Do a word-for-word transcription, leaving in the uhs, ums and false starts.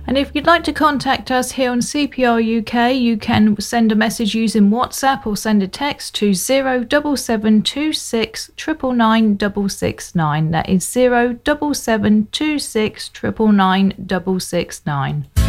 And if you'd like to contact us here on C P R U K, you can send a message using WhatsApp or send a text to zero seven seven two six nine nine nine six nine. That is zero seven seven two six nine nine nine six nine.